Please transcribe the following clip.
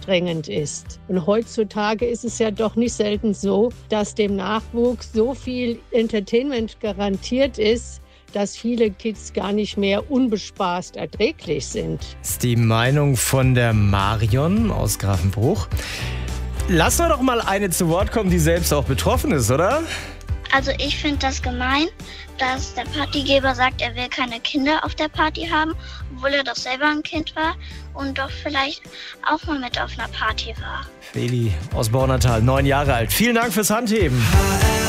anstrengend ist. Und heutzutage ist es ja doch nicht selten so, dass dem Nachwuchs so viel Entertainment garantiert ist, dass viele Kids gar nicht mehr unbespaßt erträglich sind. Das ist die Meinung von der Marion aus Grafenbruch. Lassen wir doch mal eine zu Wort kommen, die selbst auch betroffen ist, oder? Also ich finde das gemein, dass der Partygeber sagt, er will keine Kinder auf der Party haben, obwohl er doch selber ein Kind war und doch vielleicht auch mal mit auf einer Party war. Feli aus Baunatal, 9 Jahre alt. Vielen Dank fürs Handheben.